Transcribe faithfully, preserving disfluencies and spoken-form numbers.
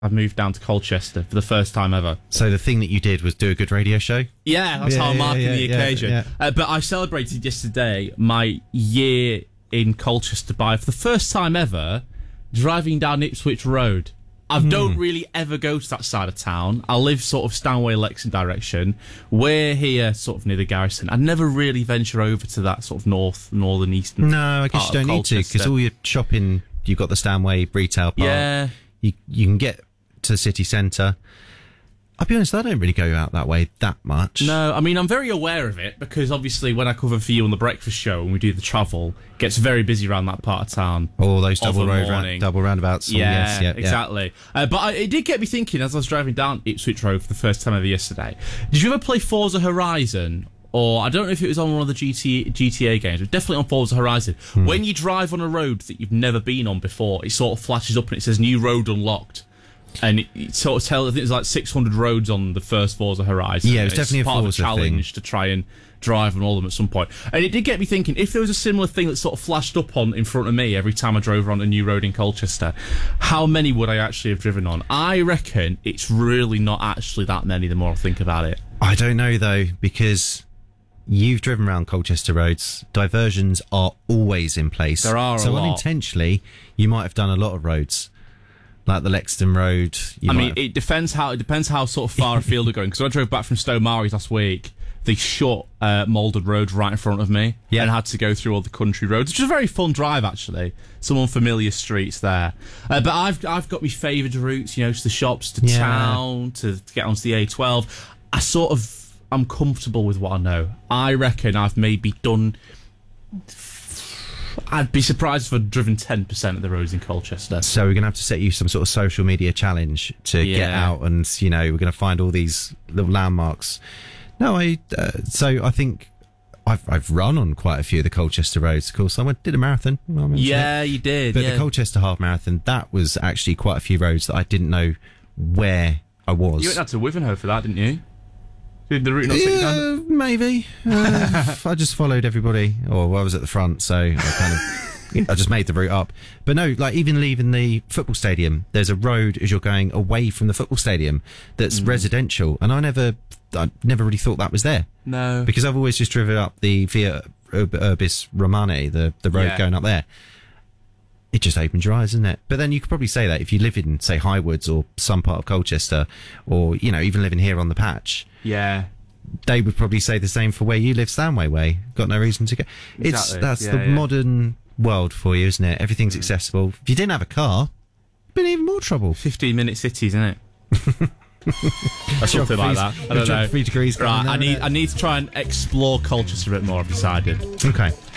I've moved down to Colchester for the first time ever. So the thing that you did was do a good radio show? Yeah, that's yeah, how I'm yeah, marking yeah, the yeah, occasion. yeah. Uh, but I celebrated yesterday my year in Colchester by, for the first time ever, driving down Ipswich Road. I Hmm. don't really ever go to that side of town. I live sort of Stanway, Lexington direction. We're here sort of near the garrison. I never really venture over to that sort of north, northern, eastern No, I guess part you of don't need to, because Colchester. all your shopping, you've got the Stanway retail park. Yeah. You, you can get to the city centre. I'll be honest, I don't really go out that way that much. No, I mean, I'm very aware of it because obviously when I cover for you on the breakfast show and we do the travel, it gets very busy around that part of town. All those double of a road, ra- morning. double roundabouts. Oh, Yeah, yes, yeah, exactly. Uh, but I, it did get me thinking as I was driving down Ipswich Road for the first time ever yesterday. Did you ever play Forza Horizon? Or I don't know if it was on one of the G T A, G T A games, but definitely on Forza Horizon. Hmm. When you drive on a road that you've never been on before, it sort of flashes up and it says new road unlocked. And it, it sort of tells, I think there's like six hundred roads on the first Forza Horizon. Yeah, it was It's definitely a part Forza of a challenge thing. to try and drive on all of them at some point. And it did get me thinking, if there was a similar thing that sort of flashed up on in front of me every time I drove on a new road in Colchester, how many would I actually have driven on? I reckon it's really not actually that many the more I think about it. I don't know, though, because you've driven around Colchester roads. Diversions are always in place. There are a So lot. unintentionally, you might have done a lot of roads. Like the Lexington Road. You I might mean, have- it depends how it depends how sort of far afield they're going. Because when I drove back from Stowe Maries last week, they shut uh, Maldon Road right in front of me, Yeah. and had to go through all the country roads, which was a very fun drive actually. Some unfamiliar streets there, uh, but I've I've got my favoured routes, you know, to the shops, to Yeah. town, to, to get onto the A twelve. I sort of I'm comfortable with what I know. I reckon I've maybe done. I'd be surprised if I'd driven ten percent of the roads in Colchester. So we're going to have to set you some sort of social media challenge to get Yeah. out and, you know, we're going to find all these little landmarks. No, I, uh, so I think I've, I've run on quite a few of the Colchester roads. Of course, I went, did a marathon. I mentioned Yeah, it. you did. But yeah. the Colchester Half Marathon, that was actually quite a few roads that I didn't know where I was. You went down to Wivenhoe for that, didn't you? Did the route not take you down? Yeah, maybe. Uh, I just followed everybody, or I was at the front, so I kind of, I just made the route up. But no, like even leaving the football stadium, there's a road as you're going away from the football stadium that's Mm. residential, and I never, I never really thought that was there No. because I've always just driven up the Via Ur- Urbis Romane, the the road Yeah. going up there. It just opens your eyes, isn't it? But then you could probably say that if you live in, say, Highwoods or some part of Colchester, or, you know, even living here on the patch, Yeah. they would probably say the same for where you live, Stanway Way. Got no reason to go. It's Exactly. That's Yeah, the yeah. modern world for you, isn't it? Everything's accessible. If you didn't have a car, it'd been even more trouble. fifteen minute cities, isn't it? Or something like that. I don't know. Three degrees. Right, going I there, need isn't I need to try and explore Colchester a bit more, I've decided. it? Okay.